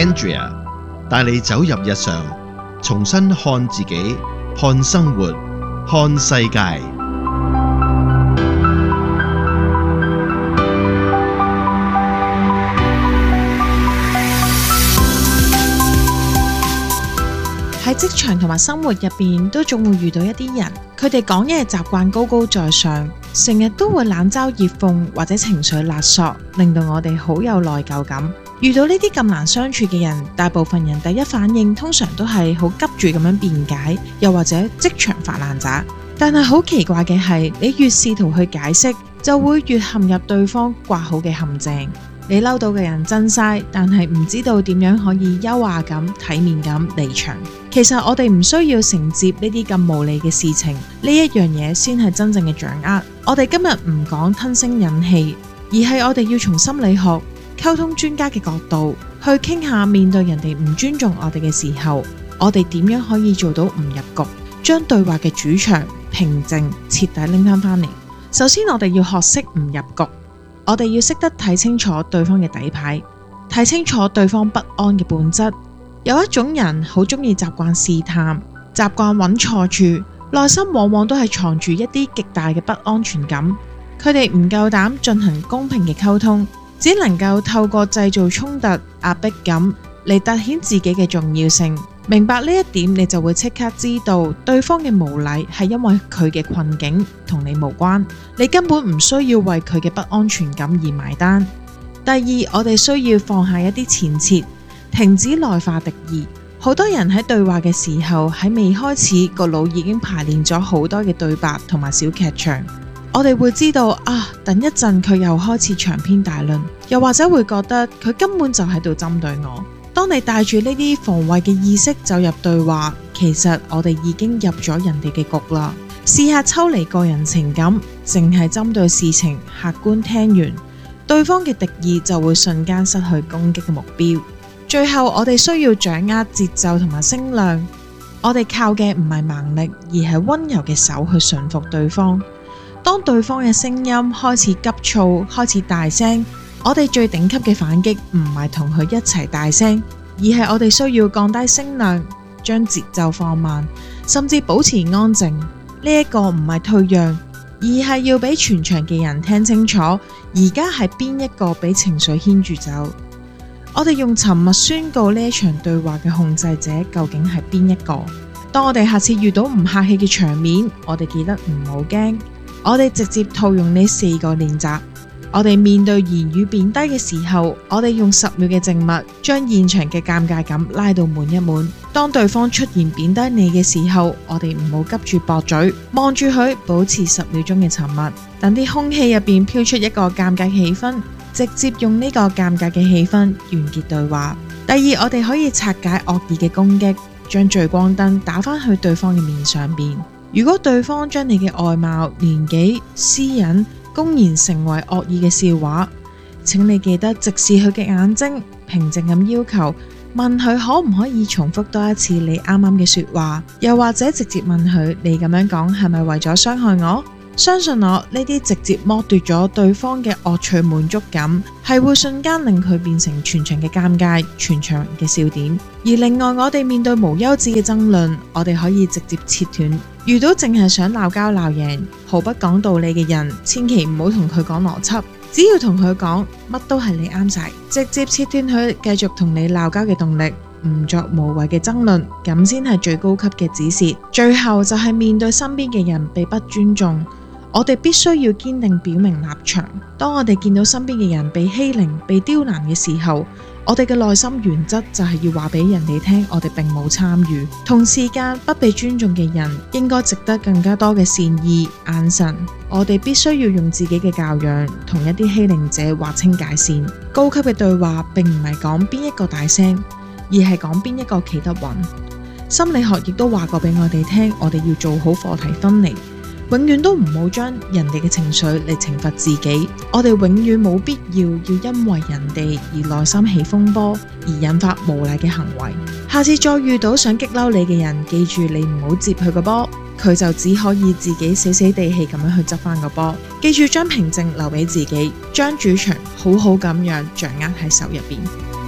Andrea 帶你走入日常，重新看自己、看生活、看世界。 喺職場同埋生活入邊，都總會遇到一啲人，佢哋講嘢習慣高高在上，成日都會冷嘲熱諷或者情緒勒索，令到我哋好有內疚感。遇到呢啲咁難相處嘅人，大部分人第一反應通常都係好急住咁樣辯解，又或者即場發爛渣。但係好奇怪嘅係，你越試圖去解釋，就會越陷入對方掛好嘅陷阱。你嬲到嘅人真晒，但係唔知道點樣可以優雅咁、體面咁離場。其實我哋唔需要承接呢啲咁無理嘅事情，呢一樣嘢先係真正嘅掌握。我哋今日唔講吞聲忍氣，而係我哋要從心理學、溝通專家嘅角度去傾下，面對人哋唔尊重我哋嘅時候，我哋點樣可以做到唔入局，將對話嘅主場平靜徹底拎返嚟。首先我哋要學識唔入局，我哋要識得睇清楚對方嘅底牌，睇清楚對方不安嘅本質。有一種人好中意習慣試探，習慣揾錯處，內心往往都係藏住一啲極大嘅不安全感。佢哋唔夠膽進行公平嘅溝通，只能夠透過製造衝突、壓迫感嚟凸顯自己嘅重要性。明白呢一點，你就會即刻知道對方嘅無禮係因為佢嘅困境，同你無關。你根本唔需要為佢嘅不安全感而埋單。第二，我哋需要放下一啲前設，停止內化敵意。好多人喺對話嘅時候，喺未開始個腦已經排練咗好多嘅對白同埋小劇場。我哋會知道等一陣佢又開始長篇大論，又或者會覺得佢根本就喺度針對我。當你帶住呢啲防衛嘅意識走入對話，其實我哋已經入咗人哋嘅局啦。試下抽離個人情感，淨係針對事情，客觀聽完，對方嘅敵意就會瞬間失去攻擊嘅目標。最後，我哋需要掌握節奏同埋聲量。我哋靠嘅唔係蠻力，而係溫柔嘅手去馴服對方。當對方嘅聲音開始急躁，開始大聲，我哋最頂級嘅反擊唔係同佢一齊大聲，而係我哋需要降低聲量，將節奏放慢，甚至保持安靜。呢一個唔係退讓，而係要俾全場嘅人聽清楚，而家係邊一個俾情緒牽住走。我哋用沉默宣告呢一場對話嘅控制者究竟係邊一個。當我哋下次遇到唔客氣嘅場面，我哋記得唔好驚，我哋直接套用呢4個練習。我哋面對言語貶低嘅時候，我哋用10秒嘅靜默，將現場嘅尷尬感拉到滿一滿。當對方出現貶低你嘅時候，我哋唔好急住駁嘴，望住佢，保持10秒鐘嘅沉默，等啲空氣入邊飄出一個尷尬氣氛，直接用呢個尷尬嘅氣氛完結對話。第二，我哋可以拆解惡意嘅攻擊，將聚光燈打返去對方嘅面上邊。如果對方將你嘅外貌、年紀、私隱公然成為惡意嘅笑話，請你記得直視佢嘅眼睛，平靜咁要求，問佢可唔可以重複多一次你啱啱嘅說話，又或者直接問佢，你咁樣講係咪為咗傷害我？相信我，呢啲直接剝奪咗對方嘅惡趣滿足感，係會瞬間令佢變成全場嘅尷尬，全場嘅笑點。而另外，我哋面對無休止嘅爭論，我哋可以直接切斷。遇到淨係想鬧交鬧贏、毫不講道理嘅人，千祈唔好同佢講邏輯，只要同佢講乜都係你啱晒，直接切斷佢繼續同你鬧交嘅動力，唔作無謂嘅爭論，咁先係最高級嘅止蝕。最後就係面對身邊嘅人被不尊重，我哋必須要堅定表明立場。當我哋見到身邊嘅人被欺凌、被刁難嘅時候，我哋嘅內心原則就係要話俾人哋聽，我哋並冇參與。同時間，不被尊重嘅人應該值得更加多嘅善意眼神。我哋必須要用自己嘅教養，同一啲欺凌者劃清界線。高級嘅對話並唔係講邊一個大聲，而係講邊一個企得穩。心理學亦都話過俾我哋聽，我哋要做好課題分離。永遠都唔好將人哋嘅情緒嚟懲罰自己，我哋永遠冇必要因為人哋而內心起風波，而引發無禮嘅行為。下次再遇到想激嬲你嘅人，記住你唔好接佢個波，佢就只可以自己死死地氣咁樣去執翻個波。記住將平靜留俾自己，將主場好好咁樣掌握喺手入邊。